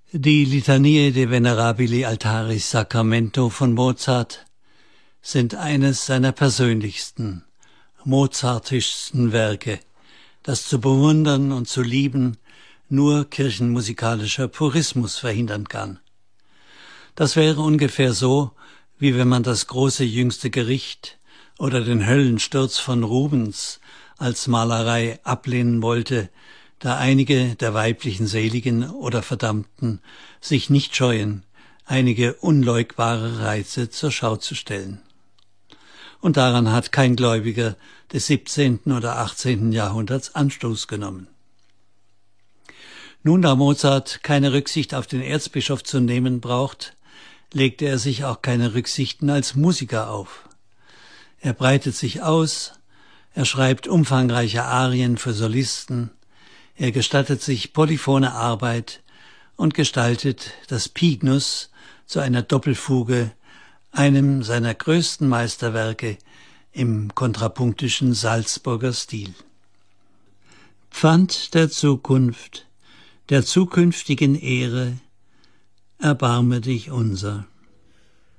Die Litanie de Venerabili Altaris Sacramento von Mozart sind eines seiner persönlichsten, mozartischsten Werke, das zu bewundern und zu lieben nur kirchenmusikalischer Purismus verhindern kann. Das wäre ungefähr so, wie wenn man das große jüngste Gericht oder den Höllensturz von Rubens als Malerei ablehnen wollte, da einige der weiblichen Seligen oder Verdammten sich nicht scheuen, einige unleugbare Reize zur Schau zu stellen. Und daran hat kein Gläubiger des 17. oder 18. Jahrhunderts Anstoß genommen. Nun, da Mozart keine Rücksicht auf den Erzbischof zu nehmen braucht, legte er sich auch keine Rücksichten als Musiker auf. Er breitet sich aus, er schreibt umfangreiche Arien für Solisten, er gestattet sich polyphone Arbeit und gestaltet das Pignus zu einer Doppelfuge, einem seiner größten Meisterwerke im kontrapunktischen Salzburger Stil. Pfand der Zukunft, der zukünftigen Ehre, erbarme dich unser.